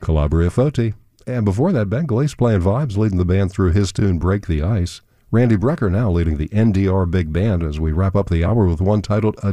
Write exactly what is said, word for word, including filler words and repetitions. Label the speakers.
Speaker 1: Calabria Foti. And before that, Ben Glees playing vibes, leading the band through his tune Break the Ice. Randy Brecker now leading the N D R Big Band as we wrap up the hour with one titled A